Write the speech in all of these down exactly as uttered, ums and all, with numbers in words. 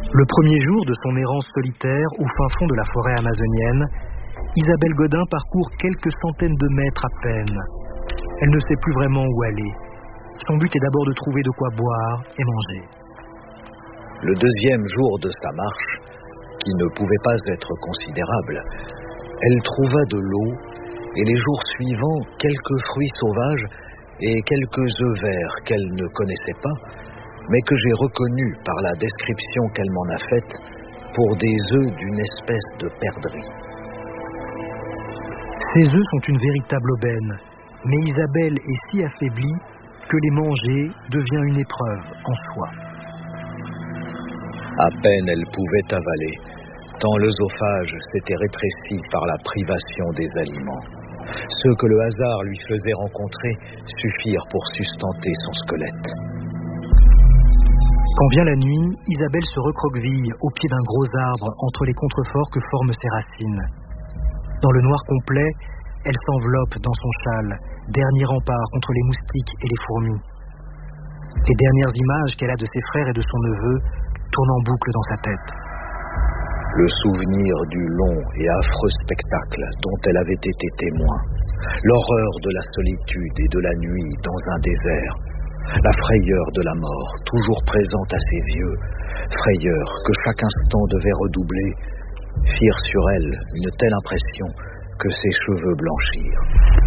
Le premier jour de son errance solitaire au fin fond de la forêt amazonienne, Isabelle Godin parcourt quelques centaines de mètres à peine. Elle ne sait plus vraiment où aller. Son but est d'abord de trouver de quoi boire et manger. Le deuxième jour de sa marche, qui ne pouvait pas être considérable, elle trouva de l'eau et les jours suivants quelques fruits sauvages et quelques œufs verts qu'elle ne connaissait pas, mais que j'ai reconnus par la description qu'elle m'en a faite pour des œufs d'une espèce de perdrix. Ces œufs sont une véritable aubaine, mais Isabelle est si affaiblie que les manger devient une épreuve en soi. À peine elle pouvait avaler, tant l'œsophage s'était rétréci par la privation des aliments. Ceux que le hasard lui faisait rencontrer suffirent pour sustenter son squelette. Quand vient la nuit, Isabelle se recroqueville au pied d'un gros arbre entre les contreforts que forment ses racines. Dans le noir complet, elle s'enveloppe dans son châle, dernier rempart contre les moustiques et les fourmis. Les dernières images qu'elle a de ses frères et de son neveu tournent en boucle dans sa tête. Le souvenir du long et affreux spectacle dont elle avait été témoin, l'horreur de la solitude et de la nuit dans un désert, la frayeur de la mort, toujours présente à ses yeux, frayeur que chaque instant devait redoubler, firent sur elle une telle impression que ses cheveux blanchirent.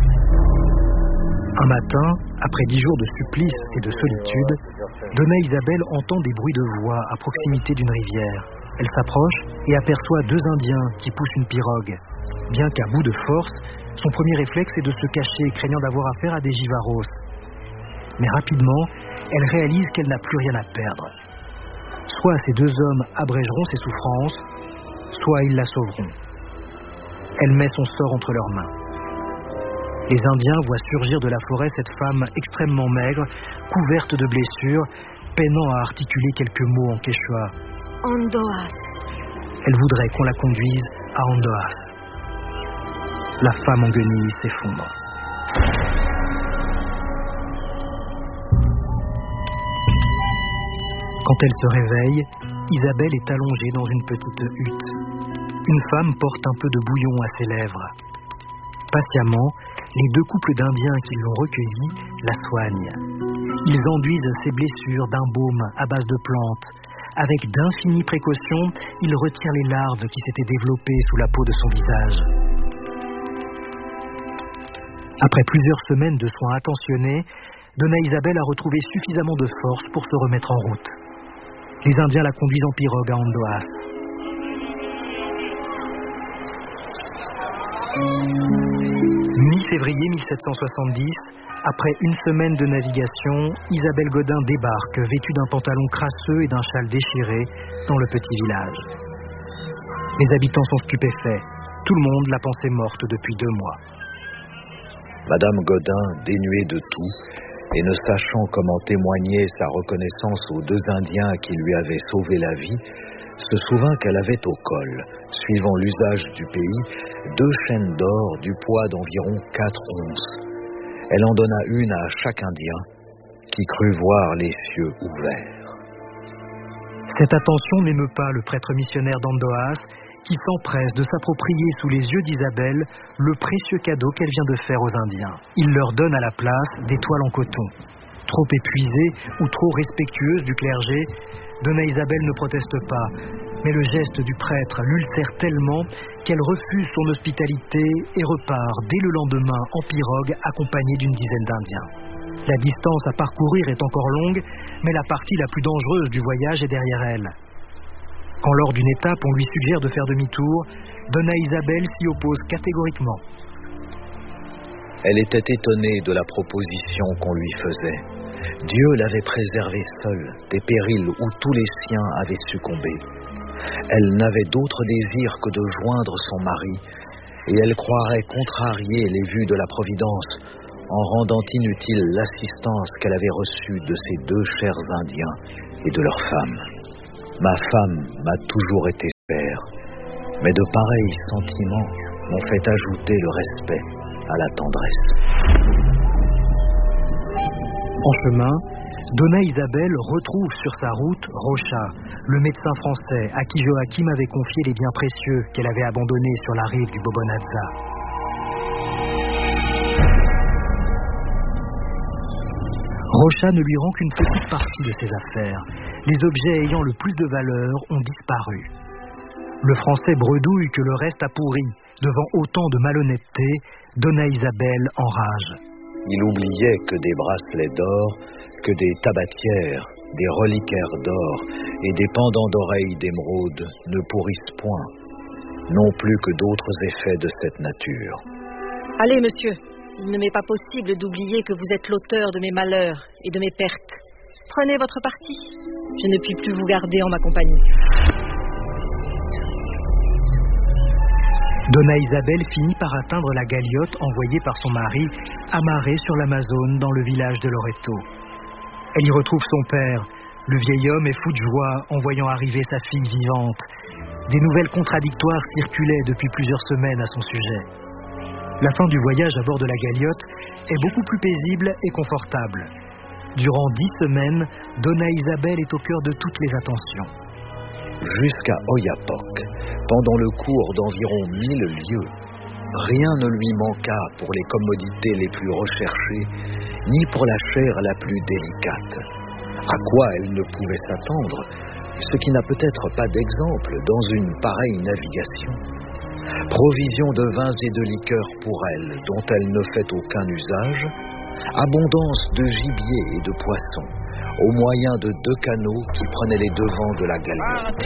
Un matin, après dix jours de supplice et de solitude, Dona Isabelle entend des bruits de voix à proximité d'une rivière. Elle s'approche et aperçoit deux Indiens qui poussent une pirogue. Bien qu'à bout de force, son premier réflexe est de se cacher, craignant d'avoir affaire à des jivaros. Mais rapidement, elle réalise qu'elle n'a plus rien à perdre. Soit ces deux hommes abrégeront ses souffrances, soit ils la sauveront. Elle met son sort entre leurs mains. Les Indiens voient surgir de la forêt cette femme extrêmement maigre, couverte de blessures, peinant à articuler quelques mots en quechua. Andoas. Elle voudrait qu'on la conduise à Andoas. La femme en guenilles s'effondre. Quand elle se réveille, Isabelle est allongée dans une petite hutte. Une femme porte un peu de bouillon à ses lèvres. Patiemment, les deux couples d'Indiens qui l'ont recueillie la soignent. Ils enduisent ses blessures d'un baume à base de plantes. Avec d'infinies précautions, ils retirent les larves qui s'étaient développées sous la peau de son visage. Après plusieurs semaines de soins attentionnés, Dona Isabelle a retrouvé suffisamment de force pour se remettre en route. Les Indiens la conduisent en pirogue à Andoas. Mi-février mille sept cent soixante-dix, après une semaine de navigation, Isabelle Godin débarque, vêtue d'un pantalon crasseux et d'un châle déchiré, dans le petit village. Les habitants sont stupéfaits. Tout le monde la pensait morte depuis deux mois. Madame Godin, dénuée de tout, et ne sachant comment témoigner sa reconnaissance aux deux Indiens qui lui avaient sauvé la vie, se souvint qu'elle avait au col, suivant l'usage du pays, deux chaînes d'or du poids d'environ quatre onces. Elle en donna une à chaque Indien, qui crut voir les cieux ouverts. Cette attention n'émeut pas le prêtre missionnaire d'Andoas, qui s'empresse de s'approprier sous les yeux d'Isabelle le précieux cadeau qu'elle vient de faire aux Indiens. Il leur donne à la place des toiles en coton. Trop épuisée ou trop respectueuse du clergé, Dona Isabelle ne proteste pas, mais le geste du prêtre l'ulcère tellement qu'elle refuse son hospitalité et repart dès le lendemain en pirogue accompagnée d'une dizaine d'Indiens. La distance à parcourir est encore longue, mais la partie la plus dangereuse du voyage est derrière elle. Quand lors d'une étape on lui suggère de faire demi-tour, Dona Isabelle s'y oppose catégoriquement. Elle était étonnée de la proposition qu'on lui faisait. Dieu l'avait préservée seule des périls où tous les siens avaient succombé. Elle n'avait d'autre désir que de joindre son mari, et elle croirait contrarier les vues de la Providence en rendant inutile l'assistance qu'elle avait reçue de ces deux chers Indiens et de leurs femmes. Ma femme m'a toujours été chère, mais de pareils sentiments m'ont fait ajouter le respect à la tendresse. En chemin, Dona Isabelle retrouve sur sa route Rocha, le médecin français à qui Joachim avait confié les biens précieux qu'elle avait abandonnés sur la rive du Bobonazza. Rocha ne lui rend qu'une petite partie de ses affaires. Les objets ayant le plus de valeur ont disparu. Le Français bredouille que le reste a pourri. Devant autant de malhonnêteté, Donna Isabelle enrage. Il oubliait que des bracelets d'or, que des tabatières, des reliquaires d'or et des pendants d'oreilles d'émeraude ne pourrissent point, non plus que d'autres effets de cette nature. Allez, monsieur, il ne m'est pas possible d'oublier que vous êtes l'auteur de mes malheurs et de mes pertes. Prenez votre parti. Je ne puis plus vous garder en ma compagnie. Donna Isabelle finit par atteindre la galiote envoyée par son mari, amarrée sur l'Amazone dans le village de Loreto. Elle y retrouve son père. Le vieil homme est fou de joie en voyant arriver sa fille vivante. Des nouvelles contradictoires circulaient depuis plusieurs semaines à son sujet. La fin du voyage à bord de la galiote est beaucoup plus paisible et confortable. Durant dix semaines, Donna Isabelle est au cœur de toutes les attentions. Jusqu'à Oyapock, pendant le cours d'environ mille lieues, rien ne lui manqua pour les commodités les plus recherchées, ni pour la chair la plus délicate. À quoi elle ne pouvait s'attendre, ce qui n'a peut-être pas d'exemple dans une pareille navigation. Provision de vins et de liqueurs pour elle, dont elle ne fait aucun usage, abondance de gibier et de poissons, au moyen de deux canots qui prenaient les devants de la galiote.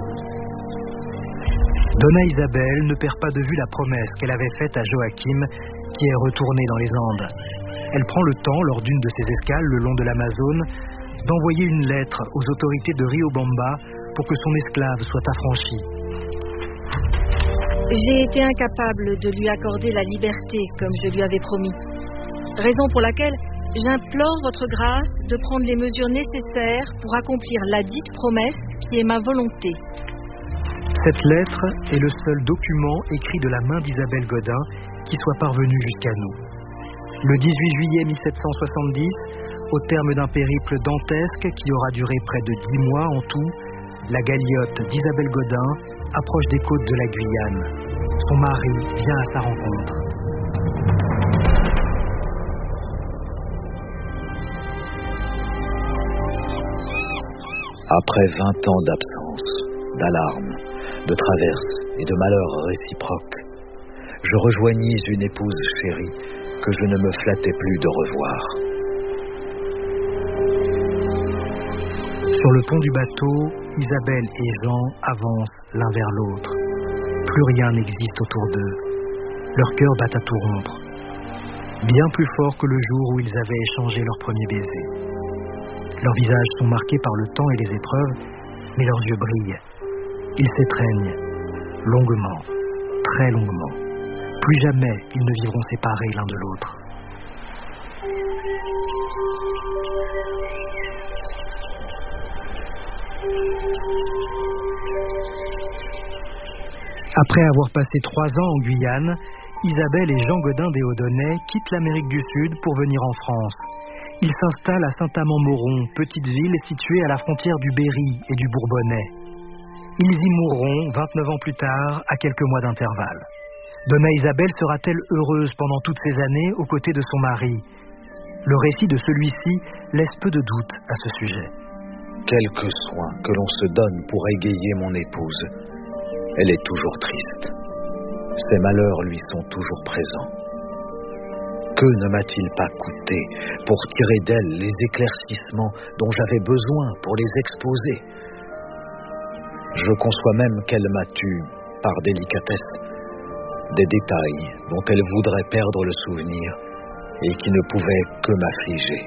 Donna Isabelle ne perd pas de vue la promesse qu'elle avait faite à Joachim, qui est retourné dans les Andes. Elle prend le temps, lors d'une de ses escales le long de l'Amazone, d'envoyer une lettre aux autorités de Riobamba pour que son esclave soit affranchi. J'ai été incapable de lui accorder la liberté comme je lui avais promis. Raison pour laquelle j'implore votre grâce de prendre les mesures nécessaires pour accomplir la dite promesse qui est ma volonté. Cette lettre est le seul document écrit de la main d'Isabelle Godin qui soit parvenu jusqu'à nous. Le dix-huit juillet mille sept cent soixante-dix, au terme d'un périple dantesque qui aura duré près de dix mois en tout, la galiote d'Isabelle Godin approche des côtes de la Guyane. Son mari vient à sa rencontre. Après vingt ans d'absence, d'alarmes, de traverses et de malheurs réciproques, je rejoignis une épouse chérie que je ne me flattais plus de revoir. Sur le pont du bateau, Isabelle et Jean avancent l'un vers l'autre. Plus rien n'existe autour d'eux. Leur cœur bat à tout rompre. Bien plus fort que le jour où ils avaient échangé leur premier baiser. Leurs visages sont marqués par le temps et les épreuves, mais leurs yeux brillent. Ils s'étreignent, longuement, très longuement. Plus jamais ils ne vivront séparés l'un de l'autre. Après avoir passé trois ans en Guyane, Isabelle et Jean Godin des Haudonnais quittent l'Amérique du Sud pour venir en France. Ils s'installent à Saint-Amand-Moron, petite ville située à la frontière du Berry et du Bourbonnais. Ils y mourront vingt-neuf ans plus tard, à quelques mois d'intervalle. Donna Isabelle sera-t-elle heureuse pendant toutes ces années aux côtés de son mari? Le récit de celui-ci laisse peu de doute à ce sujet. Quelque soin que l'on se donne pour égayer mon épouse, elle est toujours triste. Ses malheurs lui sont toujours présents. Que ne m'a-t-il pas coûté pour tirer d'elle les éclaircissements dont j'avais besoin pour les exposer? Je conçois même qu'elle m'a tu, par délicatesse, des détails dont elle voudrait perdre le souvenir et qui ne pouvaient que m'affliger.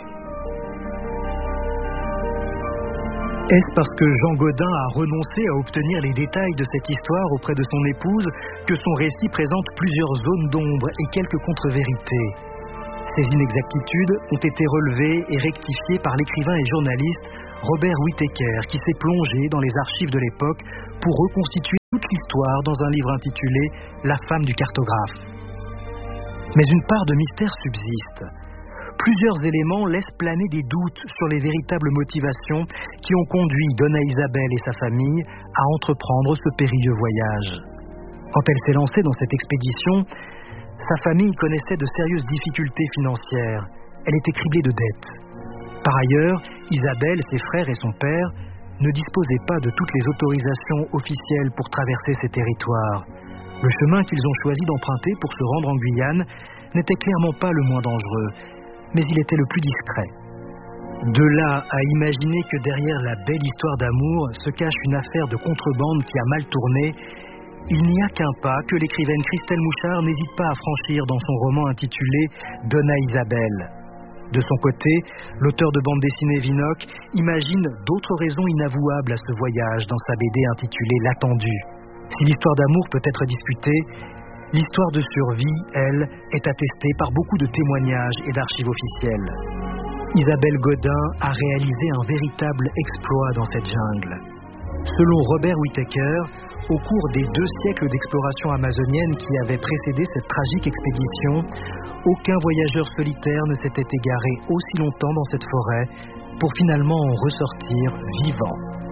Est-ce parce que Jean Godin a renoncé à obtenir les détails de cette histoire auprès de son épouse que son récit présente plusieurs zones d'ombre et quelques contre-vérités? Ces inexactitudes ont été relevées et rectifiées par l'écrivain et journaliste Robert Whittaker, qui s'est plongé dans les archives de l'époque pour reconstituer toute l'histoire dans un livre intitulé « La femme du cartographe ». Mais une part de mystère subsiste. Plusieurs éléments laissent planer des doutes sur les véritables motivations qui ont conduit Donna Isabel et sa famille à entreprendre ce périlleux voyage. Quand elle s'est lancée dans cette expédition, sa famille connaissait de sérieuses difficultés financières. Elle était criblée de dettes. Par ailleurs, Isabelle, ses frères et son père ne disposaient pas de toutes les autorisations officielles pour traverser ces territoires. Le chemin qu'ils ont choisi d'emprunter pour se rendre en Guyane n'était clairement pas le moins dangereux, mais il était le plus discret. De là à imaginer que derrière la belle histoire d'amour se cache une affaire de contrebande qui a mal tourné, il n'y a qu'un pas que l'écrivaine Christelle Mouchard n'hésite pas à franchir dans son roman intitulé « Donna Isabel ». De son côté, l'auteur de bande dessinée Vinoc imagine d'autres raisons inavouables à ce voyage dans sa B D intitulée « L'Attendu ». Si l'histoire d'amour peut être disputée, l'histoire de survie, elle, est attestée par beaucoup de témoignages et d'archives officielles. Isabelle Godin a réalisé un véritable exploit dans cette jungle. Selon Robert Whittaker, au cours des deux siècles d'exploration amazonienne qui avaient précédé cette tragique expédition, aucun voyageur solitaire ne s'était égaré aussi longtemps dans cette forêt pour finalement en ressortir vivant.